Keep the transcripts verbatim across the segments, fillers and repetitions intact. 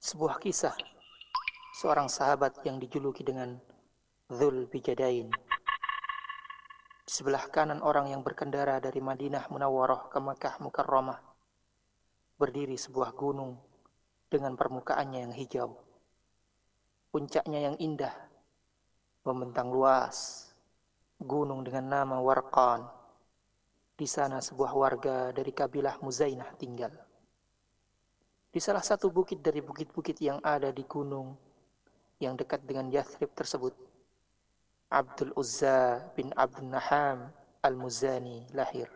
Sebuah kisah seorang sahabat yang dijuluki dengan Dzul Bijadain. Di sebelah kanan orang yang berkendara dari Madinah Munawwarah ke Makkah Mukarramah berdiri sebuah gunung dengan permukaannya yang hijau. Puncaknya yang indah, membentang luas. Gunung dengan nama Warqan. Di sana sebuah warga dari kabilah Muzainah tinggal. Di salah satu bukit dari bukit-bukit yang ada di gunung yang dekat dengan Yathrib tersebut, Abdul Uzza bin Abdul Naham Al-Muzani lahir.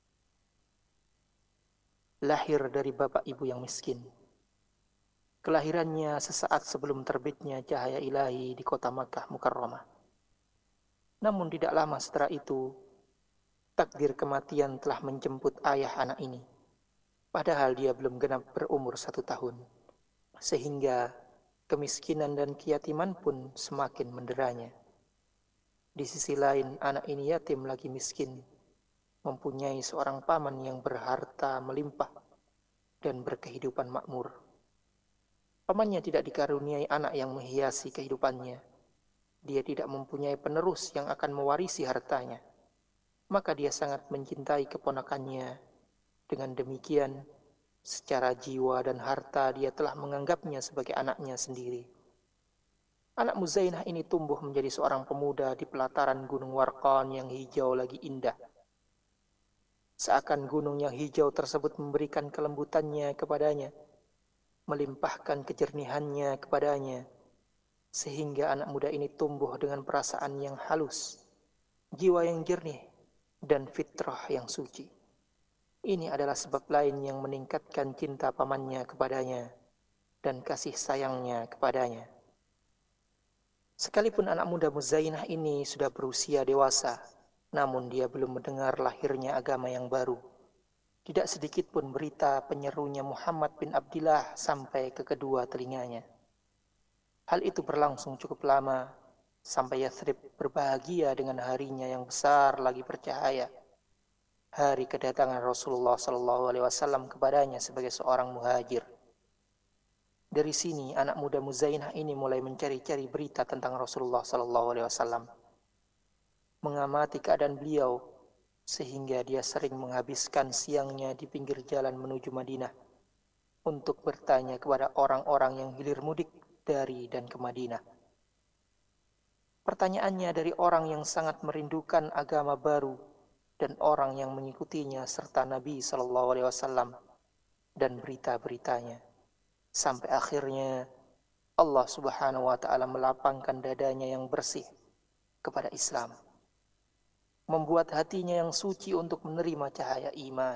Lahir dari bapak ibu yang miskin. Kelahirannya sesaat sebelum terbitnya cahaya ilahi di kota Makkah Mukarramah. Namun tidak lama setelah itu, takdir kematian telah menjemput ayah anak ini. Padahal dia belum genap berumur satu tahun. Sehingga kemiskinan dan keyatiman pun semakin menderanya. Di sisi lain, anak ini yatim lagi miskin, mempunyai seorang paman yang berharta melimpah dan berkehidupan makmur. Pamannya tidak dikaruniai anak yang menghiasi kehidupannya. Dia tidak mempunyai penerus yang akan mewarisi hartanya. Maka dia sangat mencintai keponakannya. Dengan demikian, secara jiwa dan harta dia telah menganggapnya sebagai anaknya sendiri. Anak Muzainah ini tumbuh menjadi seorang pemuda di pelataran Gunung Warqan yang hijau lagi indah. Seakan gunung yang hijau tersebut memberikan kelembutannya kepadanya, melimpahkan kejernihannya kepadanya, sehingga anak muda ini tumbuh dengan perasaan yang halus, jiwa yang jernih, dan fitrah yang suci. Ini adalah sebab lain yang meningkatkan cinta pamannya kepadanya dan kasih sayangnya kepadanya. Sekalipun anak muda Muzainah ini sudah berusia dewasa, namun dia belum mendengar lahirnya agama yang baru. Tidak sedikit pun berita penyerunya Muhammad bin Abdillah sampai ke kedua telinganya. Hal itu berlangsung cukup lama, sampai Yathrib berbahagia dengan harinya yang besar lagi bercahaya. Hari kedatangan Rasulullah Sallallahu Alaihi Wasallam kepadanya sebagai seorang muhajir. Dari sini anak muda Muzainah ini mulai mencari-cari berita tentang Rasulullah Sallallahu Alaihi Wasallam, mengamati keadaan beliau, sehingga dia sering menghabiskan siangnya di pinggir jalan menuju Madinah untuk bertanya kepada orang-orang yang hilir mudik dari dan ke Madinah. Pertanyaannya dari orang yang sangat merindukan agama baru dan orang yang mengikutinya serta Nabi Sallallahu Alaihi Wasallam dan berita-beritanya. Sampai akhirnya Allah Subhanahu wa taala melapangkan dadanya yang bersih kepada Islam, membuat hatinya yang suci untuk menerima cahaya iman.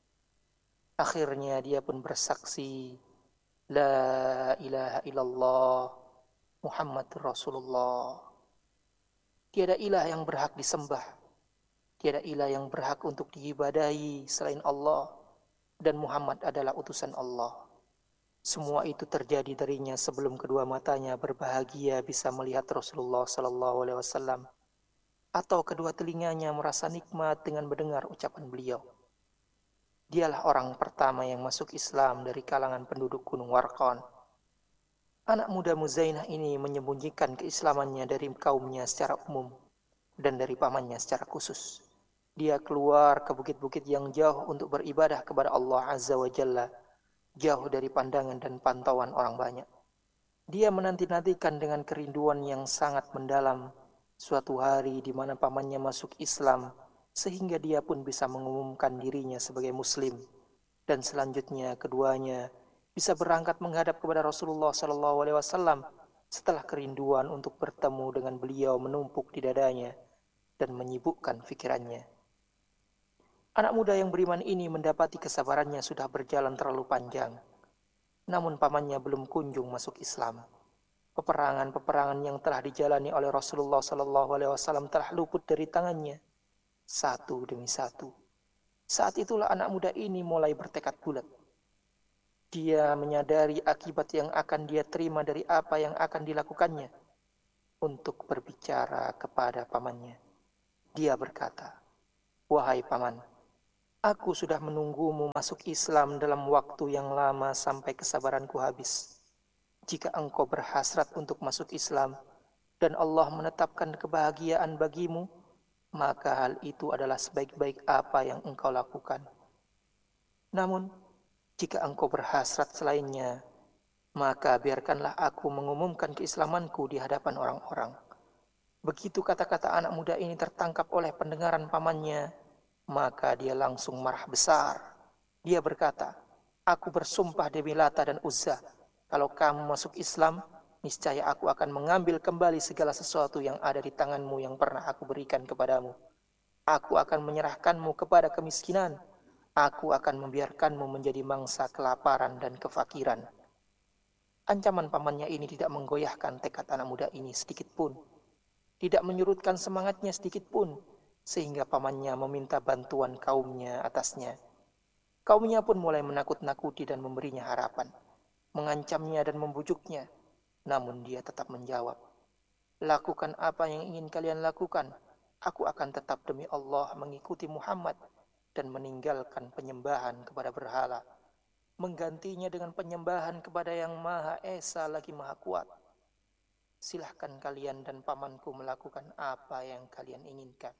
Akhirnya dia pun bersaksi, La ilaha illallah Muhammadur Rasulullah. Tiada ilah yang berhak disembah, tiada ilah yang berhak untuk diibadahi selain Allah, dan Muhammad adalah utusan Allah. Semua itu terjadi darinya sebelum kedua matanya berbahagia bisa melihat Rasulullah Sallallahu Alaihi Wasallam, atau kedua telinganya merasa nikmat dengan mendengar ucapan beliau. Dialah orang pertama yang masuk Islam dari kalangan penduduk Gunung Warqan. Anak muda Muzainah ini menyembunyikan keislamannya dari kaumnya secara umum dan dari pamannya secara khusus. Dia keluar ke bukit-bukit yang jauh untuk beribadah kepada Allah Azza wa Jalla, jauh dari pandangan dan pantauan orang banyak. Dia menanti-nantikan dengan kerinduan yang sangat mendalam suatu hari di mana pamannya masuk Islam, sehingga dia pun bisa mengumumkan dirinya sebagai Muslim, dan selanjutnya keduanya bisa berangkat menghadap kepada Rasulullah Sallallahu Alaihi Wasallam setelah kerinduan untuk bertemu dengan beliau menumpuk di dadanya dan menyibukkan fikirannya. Anak muda yang beriman ini mendapati kesabarannya sudah berjalan terlalu panjang, namun pamannya belum kunjung masuk Islam. Peperangan-peperangan yang telah dijalani oleh Rasulullah Sallallahu Alaihi Wasallam telah luput dari tangannya, satu demi satu. Saat itulah anak muda ini mulai bertekad bulat. Dia menyadari akibat yang akan dia terima dari apa yang akan dilakukannya. Untuk berbicara kepada pamannya, dia berkata, Wahai paman, aku sudah menunggumu masuk Islam dalam waktu yang lama sampai kesabaranku habis. jika engkau berhasrat untuk masuk Islam dan Allah menetapkan kebahagiaan bagimu, maka hal itu adalah sebaik-baik apa yang engkau lakukan. Namun, jika engkau berhasrat selainnya, maka biarkanlah aku mengumumkan keislamanku di hadapan orang-orang. Begitu kata-kata anak muda ini tertangkap oleh pendengaran pamannya, maka dia langsung marah besar. Dia berkata, "Aku bersumpah demi Lata dan Uzza, kalau kamu masuk Islam, niscaya aku akan mengambil kembali segala sesuatu yang ada di tanganmu yang pernah aku berikan kepadamu. Aku akan menyerahkanmu kepada kemiskinan. Aku akan membiarkanmu menjadi mangsa kelaparan dan kefakiran." Ancaman pamannya ini tidak menggoyahkan tekad anak muda ini sedikit pun. Tidak menyurutkan semangatnya sedikit pun, sehingga pamannya meminta bantuan kaumnya atasnya. Kaumnya pun mulai menakut-nakuti dan memberinya harapan, mengancamnya dan membujuknya. Namun dia tetap menjawab, "Lakukan apa yang ingin kalian lakukan. Aku akan tetap demi Allah mengikuti Muhammad dan meninggalkan penyembahan kepada berhala, menggantinya dengan penyembahan kepada yang Maha Esa lagi Maha Kuat. Silahkan kalian dan pamanku melakukan apa yang kalian inginkan."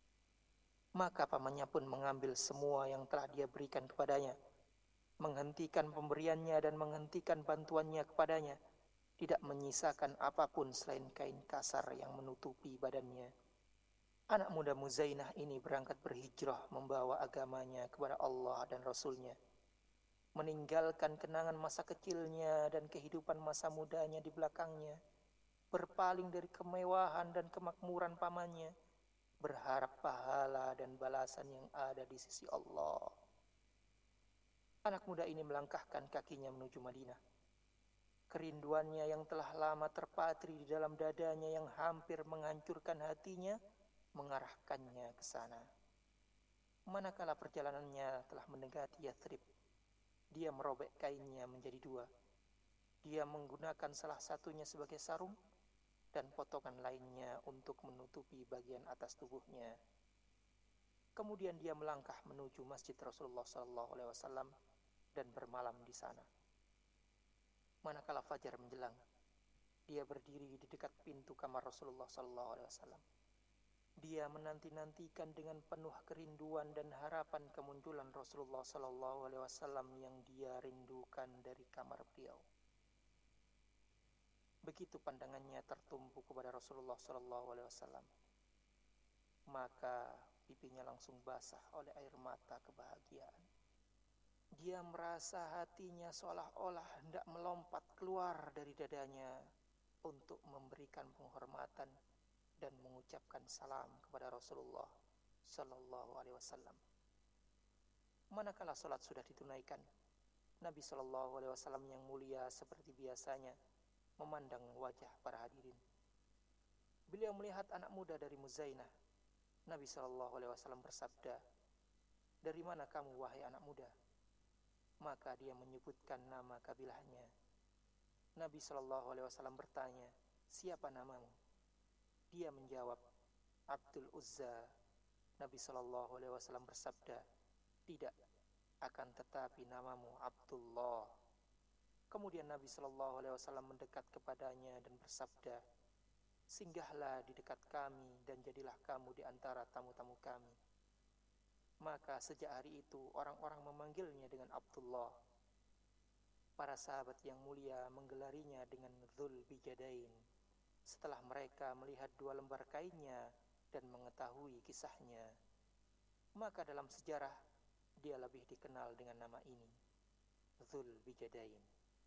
Maka pamannya pun mengambil semua yang telah dia berikan kepadanya, menghentikan pemberiannya dan menghentikan bantuannya kepadanya, tidak menyisakan apapun selain kain kasar yang menutupi badannya. Anak muda Muzainah ini berangkat berhijrah membawa agamanya kepada Allah dan Rasulnya, meninggalkan kenangan masa kecilnya dan kehidupan masa mudanya di belakangnya, berpaling dari kemewahan dan kemakmuran pamannya, berharap pahala dan balasan yang ada di sisi Allah. Anak muda ini melangkahkan kakinya menuju Madinah. Kerinduannya yang telah lama terpatri di dalam dadanya yang hampir menghancurkan hatinya, mengarahkannya ke sana. Manakala perjalanannya telah mendekati Yathrib, dia merobek kainnya menjadi dua. Dia menggunakan salah satunya sebagai sarung dan potongan lainnya untuk menutupi bagian atas tubuhnya. Kemudian dia melangkah menuju Masjid Rasulullah shallallahu alaihi wasallam dan bermalam di sana. Manakala fajar menjelang, dia berdiri di dekat pintu kamar Rasulullah shallallahu alaihi wasallam. Dia menanti-nantikan dengan penuh kerinduan dan harapan kemunculan Rasulullah shallallahu alaihi wasallam yang dia rindukan dari kamar beliau. Begitu pandangannya tertumpu kepada Rasulullah shallallahu alaihi wasallam, maka pipinya langsung basah oleh air mata kebahagiaan. Dia merasa hatinya seolah-olah hendak melompat keluar dari dadanya untuk memberikan penghormatan dan mengucapkan salam kepada Rasulullah Sallallahu Alaihi Wasallam. Manakala sholat sudah ditunaikan, Nabi Sallallahu Alaihi Wasallam yang mulia seperti biasanya memandang wajah para hadirin. Beliau melihat anak muda dari Muzainah. Nabi Sallallahu Alaihi Wasallam bersabda, "Dari mana kamu wahai anak muda?" Maka dia menyebutkan nama kabilahnya. Nabi Sallallahu Alaihi Wasallam bertanya, "Siapa namamu?" Dia menjawab, "Abdul Uzza." Nabi Sallallahu Alaihi Wasallam bersabda, "Tidak, akan tetapi namamu Abdullah." Kemudian Nabi Sallallahu Alaihi Wasallam mendekat kepadanya dan bersabda, "Singgahlah di dekat kami dan jadilah kamu di antara tamu-tamu kami." Maka sejak hari itu orang-orang memanggilnya dengan Abdullah. Para sahabat yang mulia menggelarinya dengan Dzul Bijadain setelah mereka melihat dua lembar kainnya dan mengetahui kisahnya. Maka dalam sejarah dia lebih dikenal dengan nama ini, Dzul Bijadain.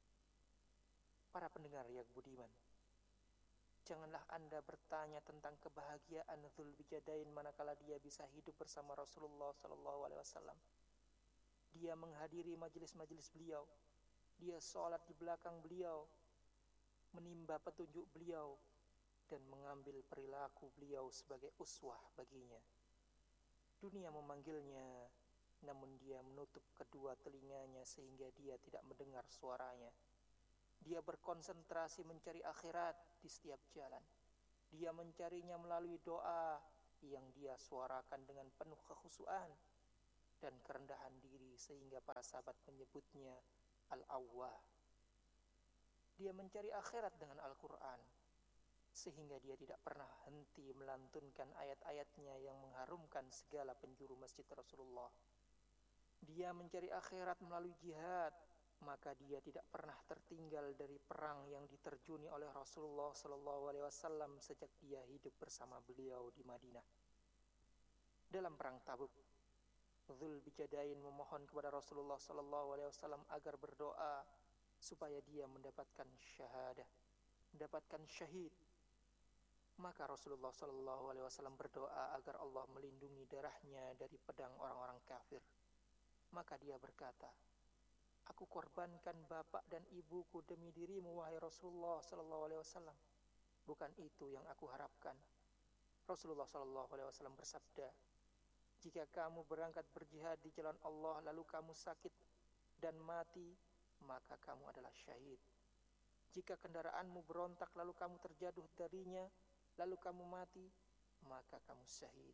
Para pendengar yang budiman, janganlah Anda bertanya tentang kebahagiaan Dzul Bijadain manakala dia bisa hidup bersama Rasulullah sallallahu alaihi wasallam. Dia menghadiri majelis-majelis beliau, dia sholat di belakang beliau, menimba petunjuk beliau dan mengambil perilaku beliau sebagai uswah baginya. Dunia memanggilnya, namun dia menutup kedua telinganya sehingga dia tidak mendengar suaranya. Dia berkonsentrasi mencari akhirat di setiap jalan. Dia mencarinya melalui doa yang dia suarakan dengan penuh kekhusyuan dan kerendahan diri sehingga para sahabat menyebutnya Al-Awwah. Dia mencari akhirat dengan Al-Quran, sehingga dia tidak pernah henti melantunkan ayat-ayatnya yang mengharumkan segala penjuru masjid Rasulullah. Dia mencari akhirat melalui jihad, maka dia tidak pernah tertinggal dari perang yang diterjuni oleh Rasulullah Sallallahu Alaihi Wasallam sejak dia hidup bersama beliau di Madinah. Dalam perang Tabuk, Dzulbijadain memohon kepada Rasulullah Sallallahu Alaihi Wasallam agar berdoa supaya dia mendapatkan syahadah, mendapatkan syahid. Maka Rasulullah Sallallahu Alaihi Wasallam berdoa agar Allah melindungi darahnya dari pedang orang-orang kafir. Maka dia berkata, aku korbankan bapak dan ibuku demi dirimu, wahai Rasulullah Sallallahu Alaihi Wasallam. Bukan itu yang aku harapkan. Rasulullah Sallallahu Alaihi Wasallam bersabda, jika kamu berangkat berjihad di jalan Allah lalu kamu sakit dan mati, maka kamu adalah syahid. Jika kendaraanmu berontak lalu kamu terjatuh darinya, lalu kamu mati, maka kamu syahid.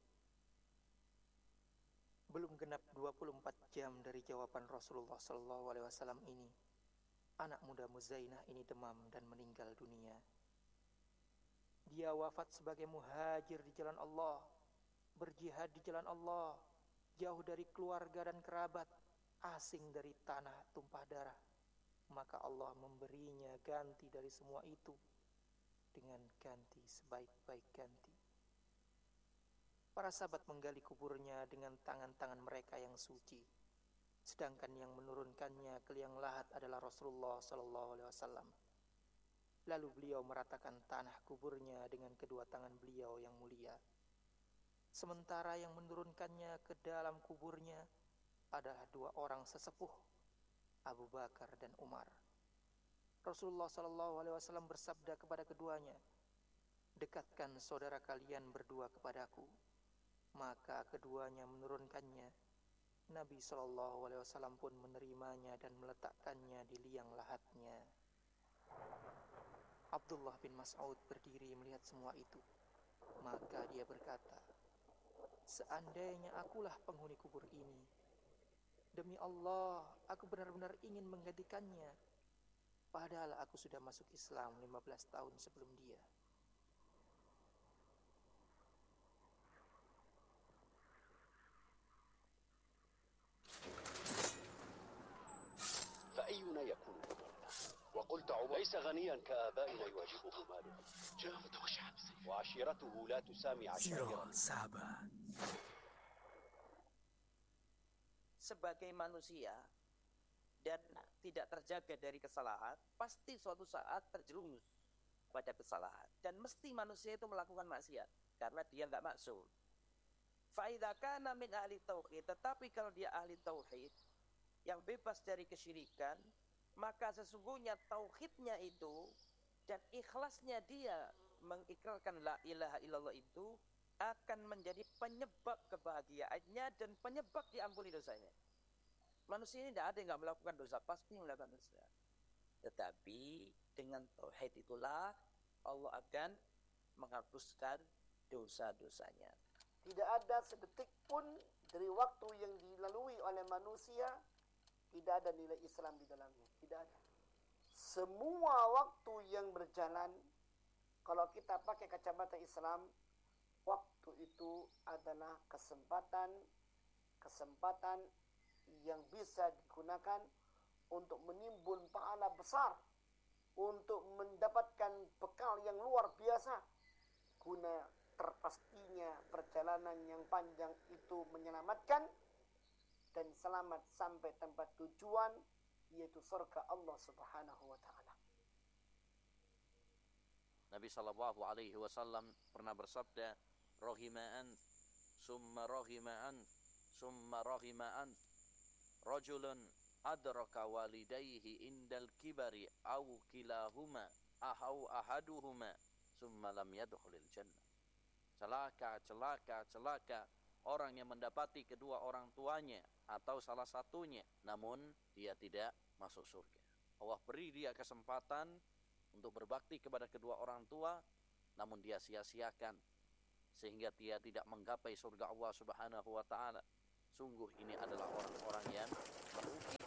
Belum genap dua puluh empat jam dari jawaban Rasulullah Sallallahu Alaihi Wasallam ini, anak muda Muzainah ini demam dan meninggal dunia. Dia wafat sebagai muhajir di jalan Allah, berjihad di jalan Allah, jauh dari keluarga dan kerabat, asing dari tanah tumpah darah. Maka Allah memberinya ganti dari semua itu dengan ganti sebaik-baik ganti. Para sahabat menggali kuburnya dengan tangan-tangan mereka yang suci, sedangkan yang menurunkannya ke liang lahat adalah Rasulullah Sallallahu Alaihi Wasallam. Lalu beliau meratakan tanah kuburnya dengan kedua tangan beliau yang mulia. Sementara yang menurunkannya ke dalam kuburnya adalah dua orang sesepuh, Abu Bakar dan Umar. Rasulullah Sallallahu Alaihi Wasallam bersabda kepada keduanya, dekatkan saudara kalian berdua kepadaku. Maka keduanya menurunkannya. Nabi Sallallahu Alaihi Wasallam pun menerimanya dan meletakkannya di liang lahatnya. Abdullah bin Mas'ud berdiri melihat semua itu. Maka dia berkata, seandainya akulah penghuni kubur ini, demi Allah, aku benar-benar ingin menggantikannya. Padahal aku sudah masuk Islam lima belas tahun sebelum dia. فأينا يكون مضلا وقلت عمر ليس غنيا كآبائنا يواجهه ماله وعشيرته لا تسامي عشائر. Sebagai manusia dan tidak terjaga dari kesalahan, pasti suatu saat terjerumus pada kesalahan. Dan mesti manusia itu melakukan maksiat karena dia nggak maksum. Fa idza kana min ahli tauhid, tetapi kalau dia ahli tauhid yang bebas dari kesyirikan, maka sesungguhnya tauhidnya itu dan ikhlasnya dia mengikrarkan la ilaha illallah itu akan menjadi penyebab kebahagiaannya dan penyebab diampuni dosanya. Manusia ini tidak ada yang tidak melakukan dosa, pasti melakukan dosa. Tetapi dengan tauhid itulah Allah akan menghapuskan dosa-dosanya. Tidak ada sedetik pun dari waktu yang dilalui oleh manusia tidak ada nilai Islam di dalamnya. Tidak ada. Semua waktu yang berjalan, kalau kita pakai kacamata Islam, waktu itu adalah kesempatan kesempatan yang bisa digunakan untuk menimbun pahala besar, untuk mendapatkan bekal yang luar biasa, guna terpastinya perjalanan yang panjang itu menyelamatkan dan selamat sampai tempat tujuan, yaitu surga Allah Subhanahu wa taala. Nabi sallallahu alaihi wasallam pernah bersabda, rahima'an summa rahima'an summa rahima'an rajulun adraka walidayhi indal kibari aw kilahuma ahau ahaduhuma summa lam yadkhulil jannah. Celaka, celaka, celaka orang yang mendapati kedua orang tuanya atau salah satunya, namun dia tidak masuk surga. Allah beri dia kesempatan untuk berbakti kepada kedua orang tua, namun dia sia-siakan sehingga dia tidak menggapai surga Allah Subhanahu wa taala. Sungguh ini adalah orang-orang yang merugi.